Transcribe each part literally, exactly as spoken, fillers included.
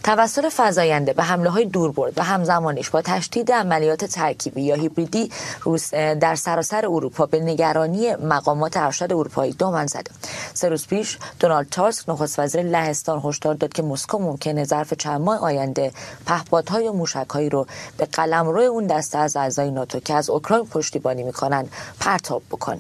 توسل فزاینده به حمله‌های دوربرد و همزمانیش با تشدید عملیات ترکیبی یا هیبریدی روس در سراسر اروپا به نگرانی مقامات ارشد اروپایی دامن زده. سه روز پیش دونالد تاسک نخست وزیر لهستان هشدار داد که مسکو ممکنه ظرف چند ماه آینده پهپادها یا موشک‌هایی رو به قلمرو اون دسته از اعضای ناتو که از اوکراین پشتیبانی میکنن پرتاب بکنه.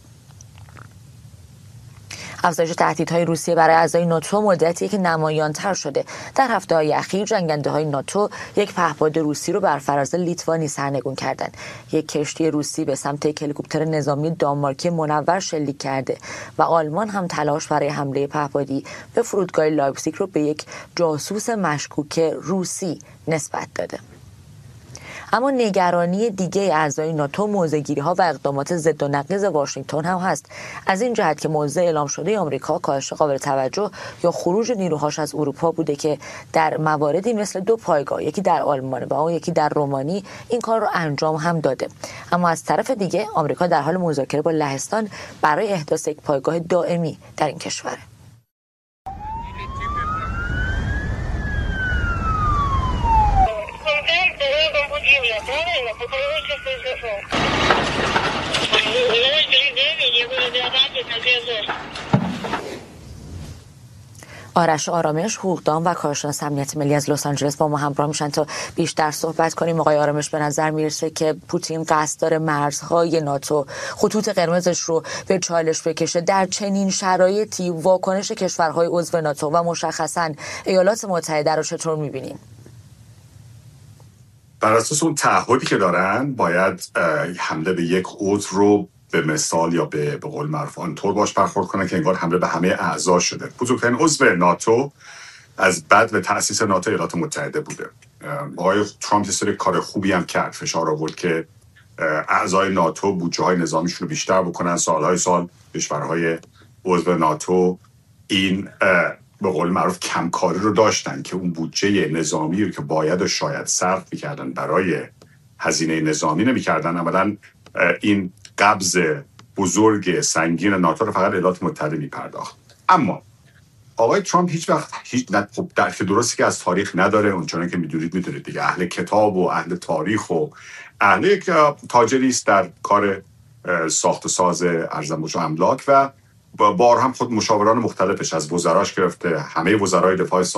افزایش تهدیدهای روسیه برای اعضای ناتو مدتیه که نمایان‌تر شده. در هفته‌های اخیر جنگنده‌های ناتو یک پهپاد روسی رو بر فراز لیتوانی سرنگون کردند. یک کشتی روسی به سمت یک هلیکوپتر نظامی دانمارکی منور شلیک کرده و آلمان هم تلاش برای حمله پهپادی به فرودگاه لایپزیگ رو به یک جاسوس مشکوک روسی نسبت داده. اما نگرانی دیگه اعضای ناتو موضع‌گیری‌ها و اقدامات ضد و نقیض واشنگتن هم هست. از این جهت که موضع اعلام شده آمریکا کاهش قابل توجه یا خروج نیروهاش از اروپا بوده که در مواردی مثل دو پایگاه، یکی در آلمان و اون یکی در رومانی، این کار رو انجام هم داده. اما از طرف دیگه آمریکا در حال مذاکره با لهستان برای احداث یک پایگاه دائمی در این کشوره. آرش آرامش، حقوقدان و کارشناس امنیت ملی از لس آنجلس با ما همراه میشن تا بیشتر صحبت کنیم. آقای آرامش، به نظر میرسه که پوتین قصد داره مرزهای ناتو، خطوط قرمزش رو به چالش بکشه. در چنین شرایطی واکنش کشورهای عضو ناتو و مشخصاً ایالات متحده رو چطور میبینین؟ بر اساس اون تعهدی که دارن باید حمله به یک عضو رو به مثال یا به به قول معروف آنطور باش برخورد کنن که انگار حمله به همه اعضا شده. بزرگترین عضو ناتو از بعد به تأسیس ناتو ایالات متحده بوده. آقای ترامپ یه سری کار خوبی هم کرد، فشار آورد که اعضای ناتو بودجه های نظامیشون رو بیشتر بکنن. سالهای سال کشورهای عضو ناتو این به قول معروف کمکاری رو داشتن که اون بودجه نظامی رو که باید و شاید صرف می‌کردن برای هزینه نظامی نمی‌کردن. عملاً این قبض بزرگ سنگین ناتو رو فقط ایالات متحده می‌پرداخت. اما آقای ترامپ هیچ وقت هیچ خب درک درستی که از تاریخ نداره. اونچنان که می‌دونید می‌دونید دیگه، اهل کتاب و اهل تاریخ و اهل یک تاجری است در کار ساخت و ساز ارزان و املاک و بار هم خود مشاوران مختلفش از وزراش گرفته همه وزرای دفاع